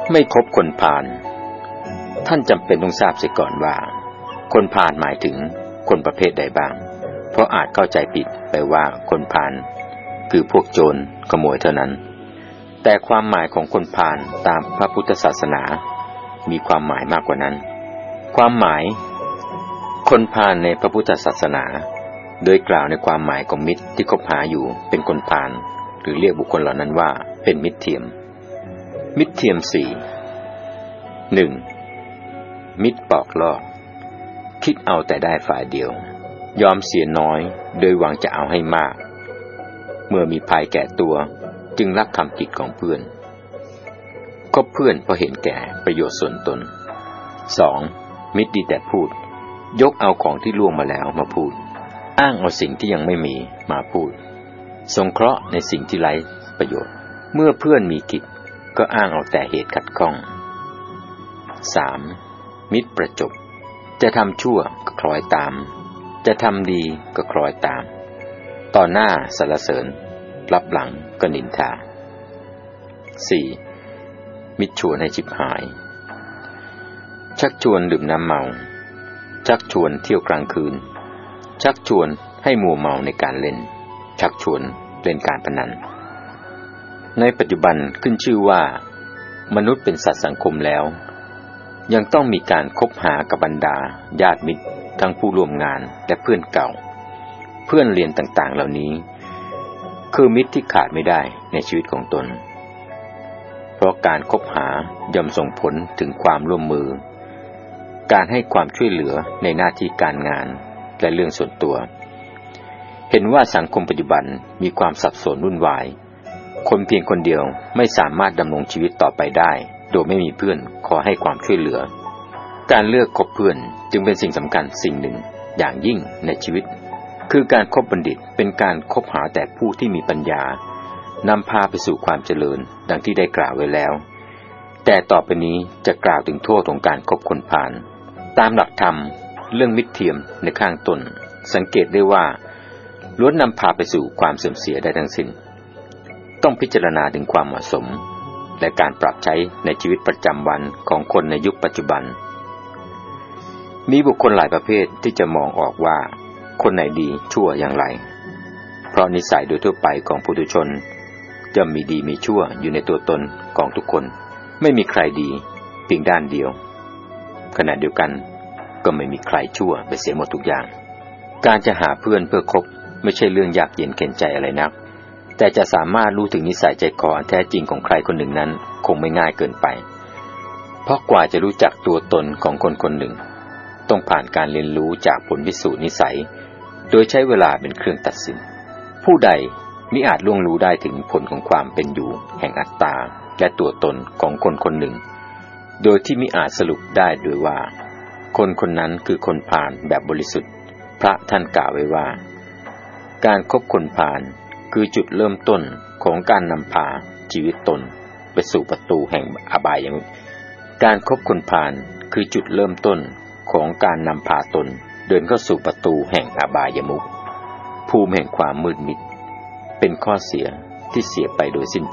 ไม่คบคนพาลท่านจำเป็นต้องทราบเสียก่อนว่าคนพาลหมายถึงคนประเภทใดบ้างเพราะอาจเข้าใจผิดไปว่าคนพาลคือพวกโจรขโมยเท่านั้นแต่ความหมายของคนพาลตามพระพุทธศาสนามีความหมายมากกว่านั้นความหมายคนพาลในพระพุทธศาสนาโดยกล่าวในความหมายของมิตรที่คบหาอยู่เป็นคนพาลหรือเรียกบุคคลเหล่านั้นว่าเป็นมิตรเทียมมิตรเทียม 4 1. มิตรปอกลอกคิดเอาแต่ได้ฝ่ายเดียวยอมเสียน้อยโดยหวังจะเอาให้มากเมื่อมีภัยแก่ตัวจึงรักคำกิจของเพื่อนคบเพื่อนเพราะเห็นแก่ประโยชน์ส่วนตน 2. มิตรดีแต่พูดยกเอาของที่ล่วงมาแล้วมาพูดอ้างเอาสิ่งที่ยังไม่มีมาพูดสงเคราะห์ในสิ่งที่ไร้ประโยชน์เมื่อเพื่อนมีกิจก็อ้างเอาแต่เหตุขัดข้อง 3. มิตรประจบจะทำชั่วก็คล้อยตามจะทำดีก็คล้อยตามต่อหน้าสรรเสริญรับหลังก็นินทา 4. มิตรชวนให้ฉิบหายชักชวนดื่มน้ำเมาชักชวนเที่ยวกลางคืนชักชวนให้มัวเมาในการเล่นชักชวนเล่นการพนันในปัจจุบันขึ้นชื่อว่ามนุษย์เป็นสัตว์สังคมแล้วยังต้องมีการคบหากับบรรดาญาติมิตรทั้งผู้ร่วมงานและเพื่อนเก่าเพื่อนเรียนต่างๆเหล่านี้คือมิตรที่ขาดไม่ได้ในชีวิตของตนเพราะการคบหาย่อมส่งผลถึงความร่วมมือการให้ความช่วยเหลือในหน้าที่การงานและเรื่องส่วนตัวเห็นว่าสังคมปัจจุบันมีความสับสนวุ่นวายคนเพียงคนเดียวไม่สามารถดำรงชีวิตต่อไปได้โดยไม่มีเพื่อนขอให้ความช่วยเหลือการเลือกคบเพื่อนจึงเป็นสิ่งสำคัญสิ่งหนึ่งอย่างยิ่งในชีวิตคือการคบบัณฑิตเป็นการคบหาแต่ผู้ที่มีปัญญานำพาไปสู่ความเจริญดังที่ได้กล่าวไว้แล้วแต่ต่อไปนี้จะกล่าวถึงโทษของการคบคนพาลตามหลักธรรมเรื่องมิตรเทียมในข้างต้นสังเกตได้ว่าล้วนนำพาไปสู่ความเสื่อมเสียได้ทั้งสิ้นต้องพิจารณาถึงความเหมาะสมและการปรับใช้ในชีวิตประจำวันของคนในยุคปัจจุบันมีบุคคลหลายประเภทที่จะมองออกว่าคนไหนดีชั่วอย่างไรเพราะนิสัยโดยทั่วไปของปุถุชนย่อมมีดีมีชั่วอยู่ในตัวตนของทุกคนไม่มีใครดีเพียงด้านเดียวขณะเดียวกันก็ไม่มีใครชั่วไปเสียหมดทุกอย่างการจะหาเพื่อนเพื่อคบไม่ใช่เรื่องยากเย็นเข็ญใจอะไรนักแต่จะสามารถรู้ถึงนิสัยใจคออันแท้จริงของใครคนหนึ่งนั้นคงไม่ง่ายเกินไปเพราะกว่าจะรู้จักตัวตนของคนคนหนึ่งต้องผ่านการเรียนรู้จากผลพิสูจน์นิสัยโดยใช้เวลาเป็นเครื่องตัดสินผู้ใดมิอาจล่วงรู้ได้ถึงผลของความเป็นอยู่แห่งอัตตาและตัวตนของคนคนหนึ่งโดยที่มิอาจสรุปได้โดยว่าคนคนนั้นคือคนพาลแบบบริสุทธิ์พระท่านกล่าวไว้ว่าการคบคนพาลคือจุดเริ่มต้นของการนำพาชีวิตตนไปสู่ประตูแห่งอบายมุขการคบคนพาลคือจุดเริ่มต้นของการนำพาตนเดินเข้าสู่ประตูแห่งอบายมุขภูมิแห่งความมืดมิดเป็นข้อเสียที่เสียไปโดยสิ้น